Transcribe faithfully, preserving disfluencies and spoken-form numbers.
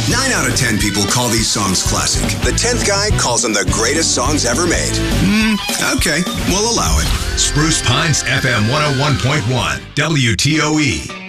Nine out of ten people call these songs classic. The tenth guy calls them the greatest songs ever made. Hmm, okay, we'll allow it. Spruce Pines F M one oh one point one, W T O E.